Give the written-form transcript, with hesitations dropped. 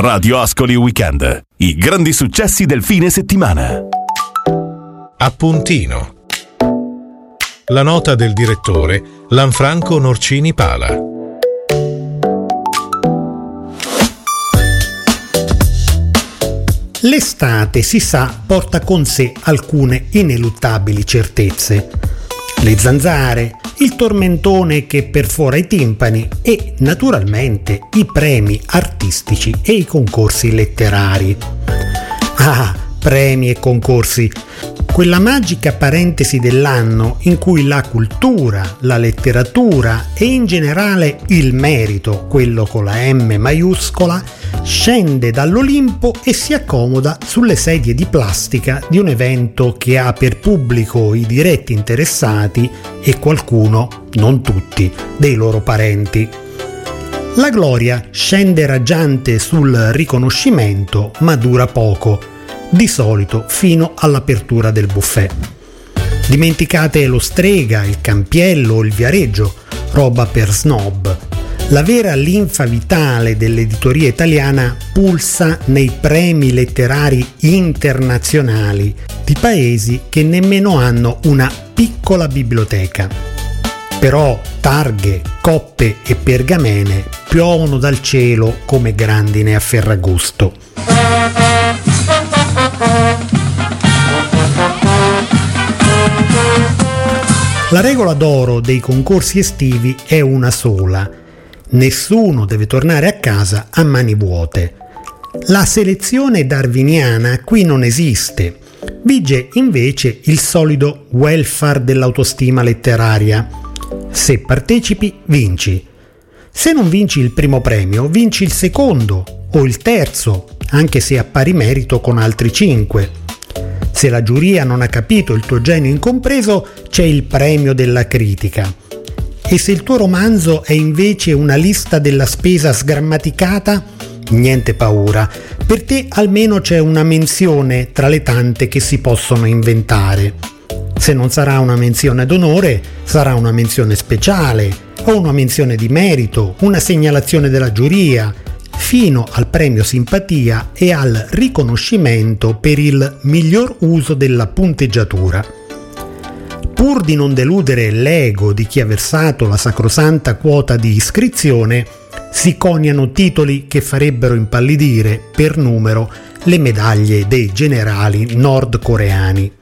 Radio Ascoli Weekend. I grandi successi del fine settimana. Appuntino. La nota del direttore Lanfranco Norcini Pala. L'estate, si sa, porta con sé alcune ineluttabili certezze. Le zanzare, il tormentone che perfora i timpani e, naturalmente, i premi artistici e i concorsi letterari. Ah, premi e concorsi! Quella magica parentesi dell'anno in cui la cultura, la letteratura e in generale il merito, quello con la M maiuscola, scende dall'Olimpo e si accomoda sulle sedie di plastica di un evento che ha per pubblico i diretti interessati e qualcuno, non tutti, dei loro parenti. La gloria scende raggiante sul riconoscimento, ma dura poco, di solito fino all'apertura del buffet. Dimenticate lo Strega, il Campiello o il Viareggio, roba per snob. La vera linfa vitale dell'editoria italiana pulsa nei premi letterari internazionali di paesi che nemmeno hanno una piccola biblioteca. Però targhe, coppe e pergamene piovono dal cielo come grandine a Ferragosto. La regola d'oro dei concorsi estivi è una sola: nessuno deve tornare a casa a mani vuote. La selezione darwiniana qui non esiste. Vige invece il solido welfare dell'autostima letteraria. Se partecipi, vinci. Se non vinci il primo premio, vinci il secondo o il terzo, anche se a pari merito con altri 5. Se la giuria non ha capito il tuo genio incompreso, c'è il premio della critica. E se il tuo romanzo è invece una lista della spesa sgrammaticata, niente paura, per te almeno c'è una menzione tra le tante che si possono inventare. Se non sarà una menzione d'onore, sarà una menzione speciale, o una menzione di merito, una segnalazione della giuria, fino al premio simpatia e al riconoscimento per il miglior uso della punteggiatura. Pur di non deludere l'ego di chi ha versato la sacrosanta quota di iscrizione, si coniano titoli che farebbero impallidire per numero le medaglie dei generali nordcoreani.